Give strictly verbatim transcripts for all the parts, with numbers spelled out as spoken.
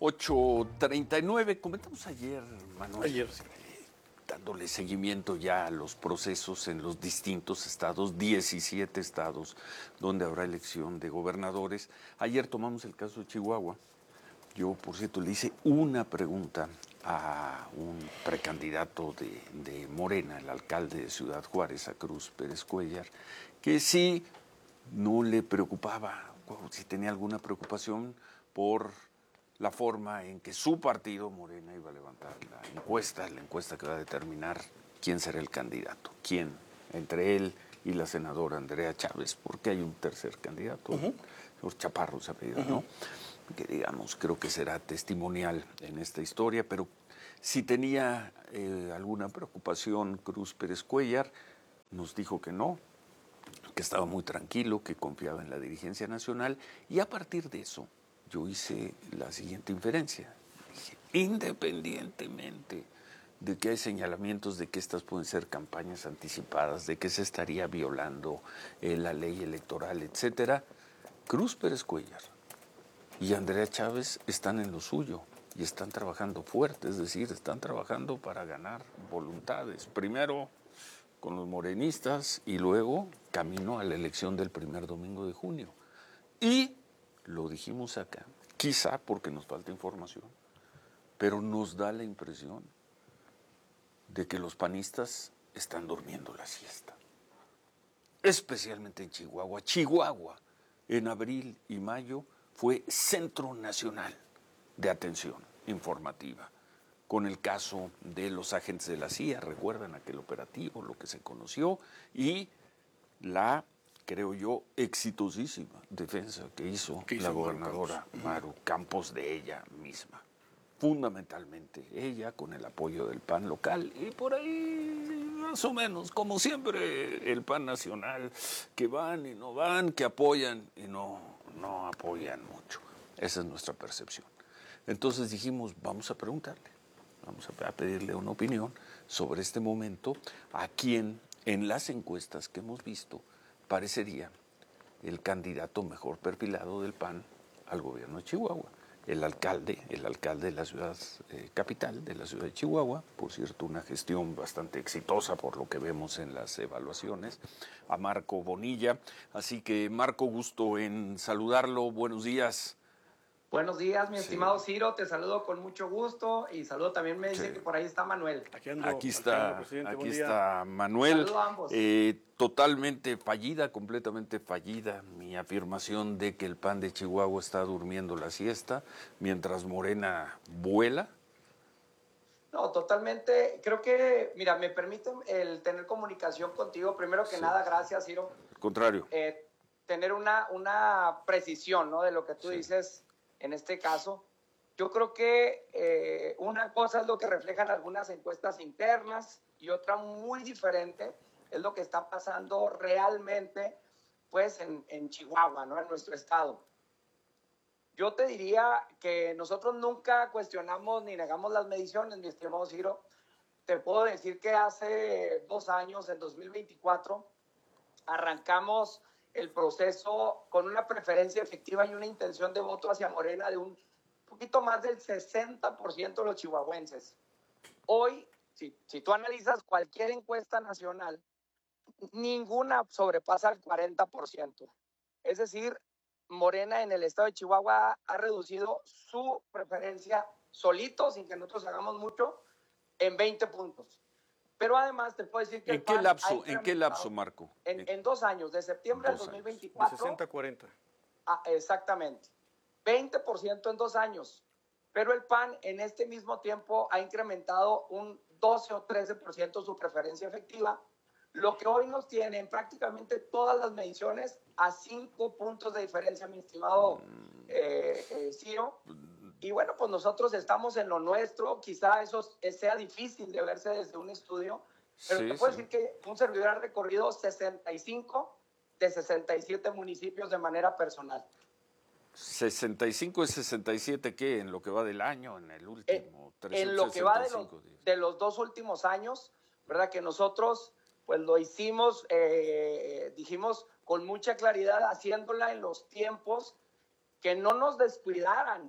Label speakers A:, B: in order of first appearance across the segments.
A: ocho treinta y nueve, comentamos ayer, Manuel.
B: Ayer, sí.
A: Dándole seguimiento ya a los procesos en los distintos estados, diecisiete estados, donde habrá elección de gobernadores. Ayer tomamos el caso de Chihuahua. Yo, por cierto, le hice una pregunta a un precandidato de, de Morena, el alcalde de Ciudad Juárez, a Cruz Pérez Cuéllar, que sí no le preocupaba, si tenía alguna preocupación por la forma en que su partido, Morena, iba a levantar la encuesta, la encuesta que va a determinar quién será el candidato, quién, entre él y la senadora Andrea Chávez, porque hay un tercer candidato, uh-huh. Los Chaparros se apellida, uh-huh. ¿no? Que digamos, creo que será testimonial en esta historia, pero si tenía eh, alguna preocupación Cruz Pérez Cuéllar, nos dijo que no, que estaba muy tranquilo, que confiaba en la dirigencia nacional, y a partir de eso yo hice la siguiente inferencia. Dije, independientemente de que hay señalamientos de que estas pueden ser campañas anticipadas, de que se estaría violando eh, la ley electoral, etcétera, Cruz Pérez Cuéllar y Andrea Chávez están en lo suyo y están trabajando fuerte, es decir, están trabajando para ganar voluntades. Primero con los morenistas y luego camino a la elección del primer domingo de junio. Y lo dijimos acá, quizá porque nos falta información, pero nos da la impresión de que los panistas están durmiendo la siesta. Especialmente en Chihuahua. Chihuahua, en abril y mayo, fue centro nacional de atención informativa, con el caso de los agentes de la C I A, recuerdan aquel operativo, lo que se conoció, y la, creo yo, exitosísima defensa que hizo,
B: ¿Qué hizo
A: la gobernadora
B: Maru Campos?
A: Maru Campos de ella misma. Fundamentalmente ella, con el apoyo del P A N local, y por ahí, más o menos, como siempre, el P A N nacional, que van y no van, que apoyan y no, no apoyan mucho. Esa es nuestra percepción. Entonces dijimos, vamos a preguntarle, vamos a pedirle una opinión sobre este momento, a quien en las encuestas que hemos visto parecería el candidato mejor perfilado del P A N al gobierno de Chihuahua. El alcalde, el alcalde de la ciudad eh, capital, de la ciudad de Chihuahua, por cierto, una gestión bastante exitosa por lo que vemos en las evaluaciones, a Marco Bonilla. Así que, Marco, gusto en saludarlo. Buenos días.
C: Buenos días, mi
A: Sí.
C: estimado Ciro, te saludo con mucho gusto y saludo también me dice
A: Sí.
C: que por ahí está Manuel.
A: Aquí
B: Aquí, ando,
A: está,
B: ando, presidente.
A: aquí
B: Buen día.
A: está Manuel.
C: Saludo a ambos.
A: Eh, totalmente fallida, completamente fallida mi afirmación de que el P A N de Chihuahua está durmiendo la siesta mientras Morena vuela.
C: No, totalmente. Creo que, mira, me permite el tener comunicación contigo. Primero que
A: Sí.
C: nada, gracias, Ciro.
A: Al contrario.
C: Eh, tener una, una precisión, ¿no? De lo que tú
A: Sí.
C: dices en este caso. Yo creo que eh, una cosa es lo que reflejan algunas encuestas internas y otra muy diferente es lo que está pasando realmente, pues, en, en Chihuahua, ¿no? En nuestro estado. Yo te diría que nosotros nunca cuestionamos ni negamos las mediciones, mi estimado Ciro. Te puedo decir que hace dos años, en dos mil veinticuatro, arrancamos el proceso con una preferencia efectiva y una intención de voto hacia Morena de un poquito más del sesenta por ciento de los chihuahuenses. Hoy, si, si tú analizas cualquier encuesta nacional, ninguna sobrepasa el cuarenta por ciento. Es decir, Morena en el estado de Chihuahua ha reducido su preferencia solito, sin que nosotros hagamos mucho, en veinte puntos. Pero además te puedo decir que
A: ¿En
C: el
A: qué
C: P A N
A: lapso, ¿en qué lapso, Marco?
C: En,
A: En,
C: en dos años, de septiembre del
A: dos
C: dos mil
A: años.
C: veinticuatro.
B: De sesenta a cuarenta.
C: Ah, exactamente. veinte por ciento en dos años. Pero el P A N en este mismo tiempo ha incrementado un doce o trece por ciento su preferencia efectiva, lo que hoy nos tiene en prácticamente todas las mediciones a cinco puntos de diferencia, mi estimado eh, eh, Ciro. Y bueno, pues nosotros estamos en lo nuestro, quizá eso sea difícil de verse desde un estudio, pero
A: Sí,
C: te puedo
A: sí.
C: decir que un servidor ha recorrido sesenta y cinco de sesenta y siete municipios de manera personal.
A: sesenta y cinco es sesenta y siete, ¿qué? En lo que va del año, en el último.
C: En, en lo que va de los,
A: días.
C: de los dos últimos años, ¿verdad? Que nosotros pues lo hicimos, eh, dijimos con mucha claridad, haciéndola en los tiempos que no nos descuidaran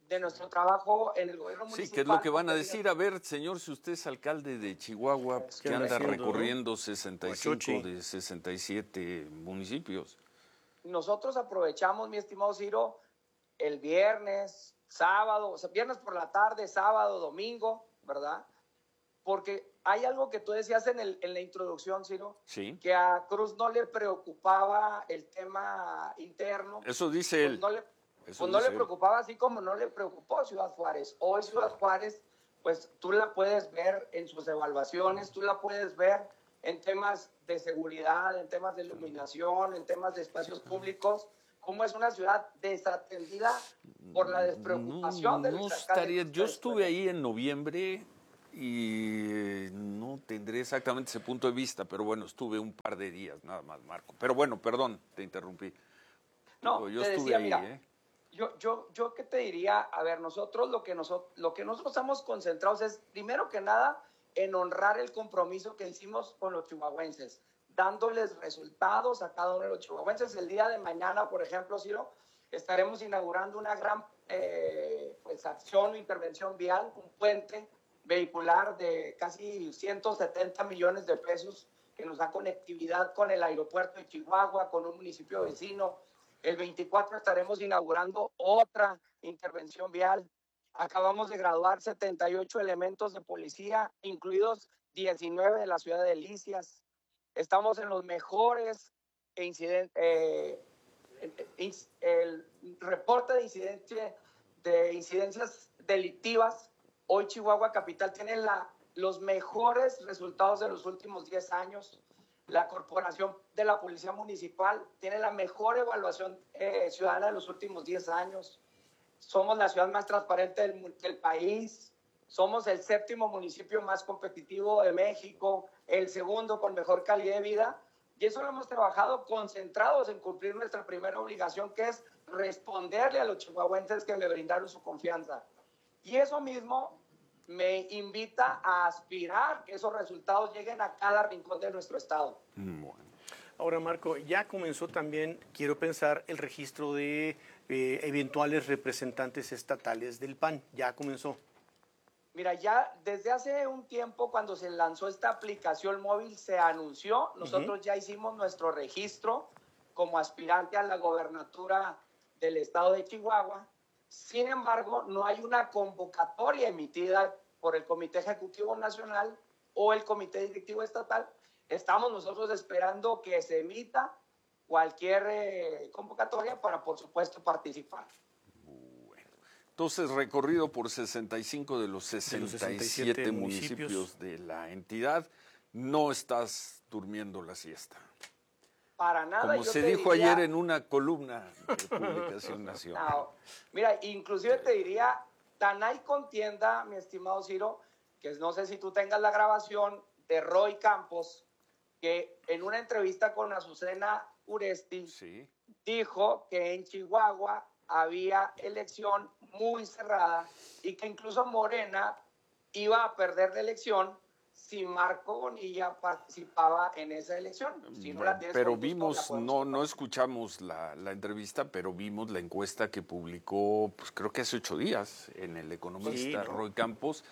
C: de nuestro trabajo en el gobierno municipal.
A: Sí, que es lo que van a decir. A ver, señor, si usted es alcalde de Chihuahua, pues, que anda haciendo, recorriendo ¿no? sesenta y cinco de sesenta y siete municipios.
C: Nosotros aprovechamos, mi estimado Ciro, el viernes, sábado, o sea, viernes por la tarde, sábado, domingo, ¿verdad? Porque hay algo que tú decías en, el, en la introducción, Ciro,
A: sí.
C: que a Cruz no le preocupaba el tema interno.
A: Eso dice
C: pues
A: él.
C: No le,
A: Eso
C: pues no
A: dice
C: le preocupaba así como no le preocupó Ciudad Juárez. Hoy Ciudad Juárez, pues tú la puedes ver en sus evaluaciones, tú la puedes ver en temas de seguridad, en temas de iluminación, en temas de espacios públicos, cómo es una ciudad desatendida por la despreocupación
A: no,
C: del
A: no
C: alcalde.
A: estaría. Yo estuve ahí en noviembre y no tendré exactamente ese punto de vista, pero bueno, estuve un par de días nada más, Marco. Pero bueno, perdón, te interrumpí.
C: No,
A: yo
C: te
A: estuve
C: decía,
A: ahí,
C: mira,
A: ¿eh?
C: yo, yo, yo qué te diría, a ver, nosotros lo que nosotros, lo que nosotros estamos concentrados es, primero que nada, en honrar el compromiso que hicimos con los chihuahuenses, dándoles resultados a cada uno de los chihuahuenses. El día de mañana, por ejemplo, Ciro, estaremos inaugurando una gran eh, pues, acción o intervención vial, un puente vehicular de casi ciento setenta millones de pesos que nos da conectividad con el aeropuerto de Chihuahua, con un municipio vecino. El veinticuatro estaremos inaugurando otra intervención vial. Acabamos de graduar setenta y ocho elementos de policía, incluidos diecinueve de la ciudad de Delicias. Estamos en los mejores incidentes, eh, el reporte de, incidencia, de incidencias delictivas. Hoy Chihuahua Capital tiene la, los mejores resultados de los últimos diez años. La Corporación de la Policía Municipal tiene la mejor evaluación eh, ciudadana de los últimos diez años. Somos la ciudad más transparente del, del país. Somos el séptimo municipio más competitivo de México, el segundo con mejor calidad de vida. Y eso lo hemos trabajado concentrados en cumplir nuestra primera obligación, que es responderle a los chihuahuenses que le brindaron su confianza. Y eso mismo me invita a aspirar que esos resultados lleguen a cada rincón de nuestro estado.
B: Bueno. Ahora, Marco, ya comenzó también, quiero pensar, el registro de eh, eventuales representantes estatales del P A N. Ya comenzó.
C: Mira, ya desde hace un tiempo, cuando se lanzó esta aplicación móvil, se anunció, nosotros uh-huh. ya hicimos nuestro registro como aspirante a la gobernatura del estado de Chihuahua. Sin embargo, no hay una convocatoria emitida por el Comité Ejecutivo Nacional o el Comité Directivo Estatal. Estamos nosotros esperando que se emita cualquier eh, convocatoria para, por supuesto, participar.
A: Bueno, entonces, recorrido por sesenta y cinco de los sesenta y siete municipios. municipios de la entidad, no estás durmiendo la siesta.
C: Para nada.
A: Como
C: yo
A: se
C: te
A: dijo
C: diría,
A: ayer en una columna de Publicación Nacional.
C: No, mira, inclusive te diría, tan hay contienda, mi estimado Ciro, que no sé si tú tengas la grabación de Roy Campos, que en una entrevista con Azucena Uresti
A: sí.
C: dijo que en Chihuahua había elección muy cerrada y que incluso Morena iba a perder la elección si Marco Bonilla participaba en esa elección. Si no la tienes
A: pero
C: con
A: vimos,
C: gusto,
A: no, no escuchamos la, la entrevista, pero vimos la encuesta que publicó, pues creo que hace ocho días, en El Economista, sí, ¿no? Roy Campos,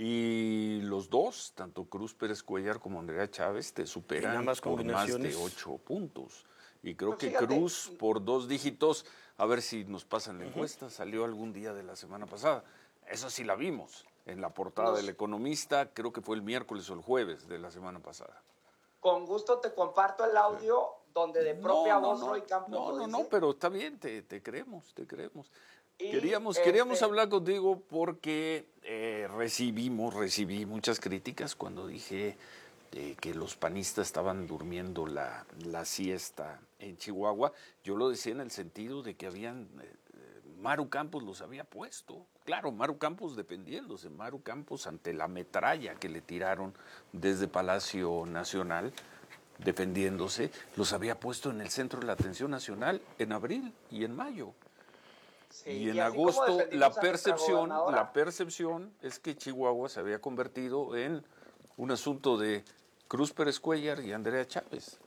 A: y los dos, tanto Cruz Pérez Cuellar como Andrea Chávez, te superan por más de ocho puntos. Y creo pues que fíjate, Cruz por dos dígitos, a ver si nos pasan la encuesta, uh-huh. salió algún día de la semana pasada. Eso sí la vimos. En la portada Nos, del Economista, creo que fue el miércoles o el jueves de la semana pasada.
C: Con gusto te comparto el audio sí. donde de propia
A: no, no,
C: voz
A: no,
C: Roy Campos
A: No,
C: lo
A: no,
C: dice.
A: no, pero está bien, te, te creemos, te creemos.
C: Y
A: queríamos
C: este...
A: queríamos hablar contigo porque eh, recibimos, recibí muchas críticas cuando dije eh, que los panistas estaban durmiendo la, la siesta en Chihuahua. Yo lo decía en el sentido de que habían... Eh, Maru Campos los había puesto. Claro, Maru Campos defendiéndose, Maru Campos ante la metralla que le tiraron desde Palacio Nacional, defendiéndose, los había puesto en el centro de la atención nacional en abril y en mayo. Sí, y en y agosto la percepción, la percepción es que Chihuahua se había convertido en un asunto de Cruz Pérez Cuellar y Andrea Chávez.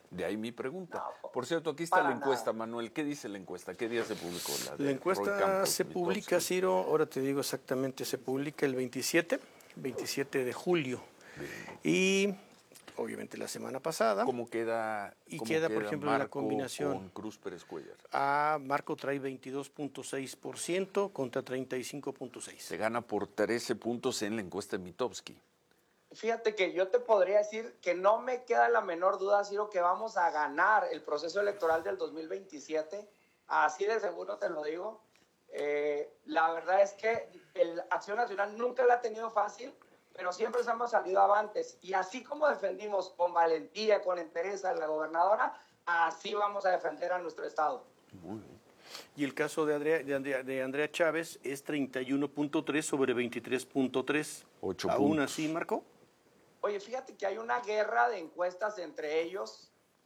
A: De ahí mi pregunta.
C: No,
A: Por cierto, aquí está la
C: para
A: encuesta,
C: nada.
A: Manuel. ¿Qué dice la encuesta? ¿Qué día se publicó? La, de
B: La
A: Roy
B: encuesta
A: Campos,
B: se
A: Mitofsky.
B: publica, Ciro, ahora te digo exactamente, se publica el veintisiete, veintisiete de julio. Y obviamente la semana pasada.
A: ¿Cómo queda?
B: Y
A: cómo
B: queda, por ejemplo, en la
A: Marco
B: combinación.
A: con Cruz Pérez Cuellar?
B: A Marco trae veintidós punto seis por ciento contra treinta y cinco punto seis por ciento.
A: Se gana por trece puntos en la encuesta de Mitofsky.
C: Fíjate que yo te podría decir que no me queda la menor duda, Ciro, que vamos a ganar el proceso electoral del dos mil veintisiete. Así de seguro te lo digo. Eh, la verdad es que el Acción Nacional nunca la ha tenido fácil, pero siempre nos hemos salido avantes. Y así como defendimos con valentía, con entereza a la gobernadora, así vamos a defender a nuestro estado.
A: Muy bien.
B: Y el caso de Andrea, de Andrea, de Andrea Chávez es treinta y uno punto tres sobre veintitrés punto tres.
A: Ocho
B: ¿Aún
A: puntos.
B: así, Marco?
C: Oye, fíjate que hay una guerra de encuestas entre ellos.